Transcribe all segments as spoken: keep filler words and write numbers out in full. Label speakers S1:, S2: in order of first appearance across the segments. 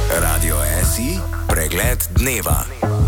S1: Radio S I, pregled dneva.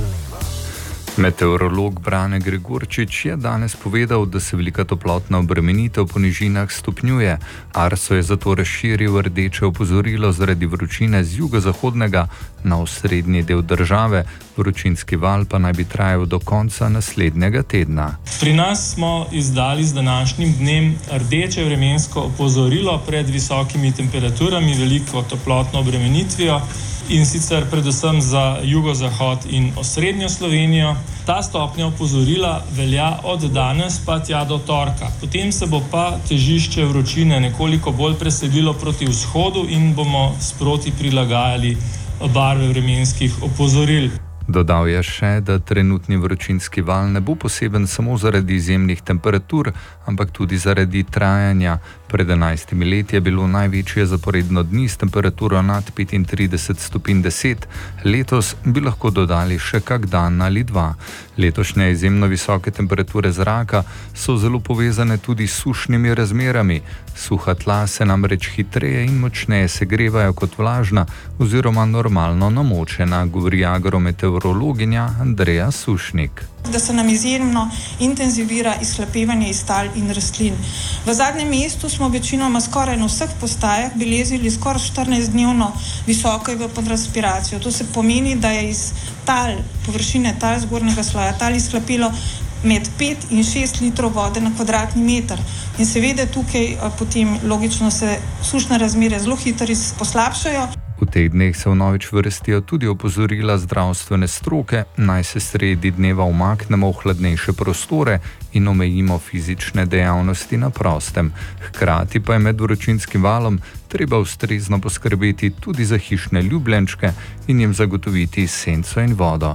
S1: Meteorolog Brane Gregorčič je danes povedal, da se velika toplotna obremenitev po nižinah stopnjuje. Arso je zato razširil rdeče opozorilo zaradi vročine z jugozahodnega na osrednji del države. Vročinski val pa naj bi trajal do konca naslednjega tedna.
S2: Pri nas smo izdali z današnjim dnem rdeče vremensko opozorilo pred visokimi temperaturami, veliko toplotno obremenitvijo, in sicer predvsem za jugozahod in osrednjo Slovenijo. Ta stopnja opozorila velja od danes pa tja do torka. Potem se bo pa težišče vročine nekoliko bolj preselilo proti vzhodu in bomo sproti prilagajali barve vremenskih opozoril.
S1: Dodal je še, da trenutni vročinski val ne bo poseben samo zaradi izjemnih temperatur, ampak tudi zaradi trajanja. Pred enajstimi leti je bilo največje zaporedno dni s temperaturo nad petintrideset stopinj deset, letos bi lahko dodali še kak dan ali dva. Letošnje izjemno visoke temperature zraka so zelo povezane tudi s sušnimi razmerami. Suha tla se namreč hitreje in močneje segrevajo kot vlažna oziroma normalno namočena, govori agrometeorologinja Andreja Sušnik.
S3: Da se nam izjemno intenzivira izhlapevanje iz tal in rastlin. V zadnjem mesecu smo večinoma skoraj na vseh postajah beležili skoraj štirinajstdnevno visoko evapotranspiracijo. To se pomeni, da je iz tal, površine tal zgornjega sloja tal izhlapelo med pet in šest litrov vode na kvadratni meter. In seveda tukaj potem logično se sušne razmere zelo hitro poslabšajo.
S1: V teh dneh se vnovič vrstijo tudi opozorila zdravstvene stroke, naj se sredi dneva umaknemo v hladnejše prostore in omejimo fizične dejavnosti na prostem. Hkrati pa je med vročinskim valom treba ustrezno poskrbeti tudi za hišne ljubljenčke in jim zagotoviti senco in vodo.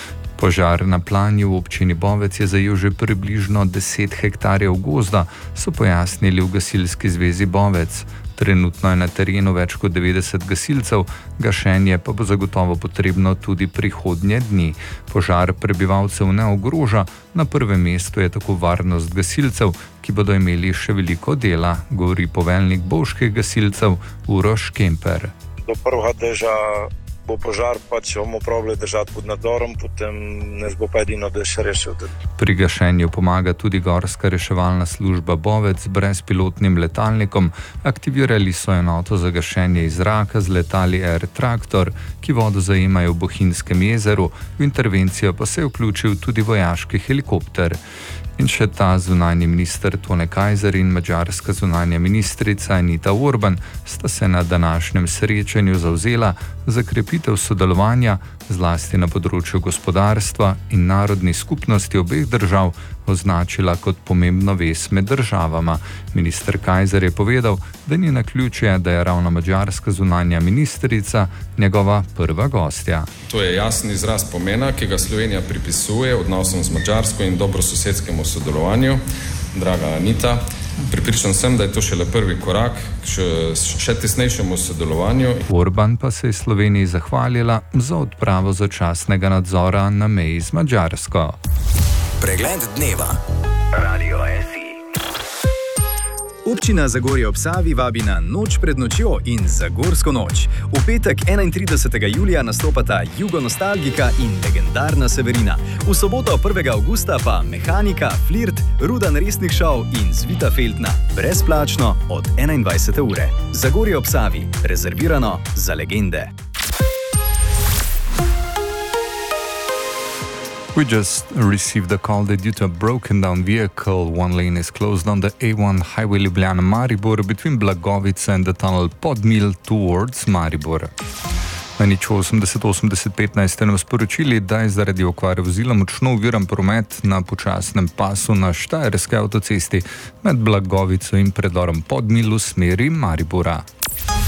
S1: Požar na Planju v občini Bovec je zajel že približno deset hektarjev gozda, so pojasnili v Gasilski zvezi Bovec. Trenutno je na terenu več kot devetdeset gasilcev, gašenje pa bo zagotovo potrebno tudi prihodnje dni. Požar prebivalcev ne ogroža, na prvem mestu je tako varnost gasilcev, ki bodo imeli še veliko dela, govori poveljnik bovških gasilcev Uroš Kemper.
S4: Do prvega deža bo požar, pa če bomo probali držati pod nadzorom, potem ne bo pa edino dež rešil.
S1: Pri gašenju pomaga tudi gorska reševalna služba Bovec z brezpilotnim letalnikom. Aktivirali so enoto za gašenje iz zraka z letali Air Traktor, ki vodo zajemajo v Bohinjskem jezeru, v intervencijo pa se je vključil tudi vojaški helikopter. In še ta zunanji minister Tone Kajzer in madžarska zunanja ministrica Anita Orban sta se na današnjem srečanju zavzela za krepitev sodelovanja, zlasti na področju gospodarstva in narodni skupnosti obeh držav, označila kot pomembno vez med državama. Minister Kajzer je povedal, da ni naključje, da je ravno madžarska zunanja ministrica njegova prva gostja.
S5: To je jasen izraz pomena, ki ga Slovenija pripisuje odnosom z Madžarsko in dobrososedskemu sodelovanju. Draga Anita, pripričan sem, da je to šele prvi korak k še tesnejšemu sodelovanju.
S1: Orban pa se je Sloveniji zahvalila za odpravo začasnega nadzora na meji z Madžarsko.
S6: Pregled dneva. Radio S I.
S7: Občina Zagorje ob Savi vabi na Noč pred nočjo in Zagorsko noč. V petek enaintridesetega julija nastopata Jugonostalgika in legendarna Severina. V soboto prvega avgusta pa Mehanika, Flirt, Rudan resnih šov in Zvita Feltna. Brezplačno od enaindvajsete ure. Zagorje ob Savi. Rezervirano za legende.
S1: We just received a call that due to a broken down vehicle, one lane is closed on the A one highway Ljubljana-Maribor between Blagovica and the tunnel Podmil towards Maribor. Na nič osemdeset osemdeset petnajst ste nam sporočili, da je zaradi okvare vozila močno oviran promet na počasnem pasu na Štajerski avtocesti med Blagovico in predorom Podmil v smeri Maribora.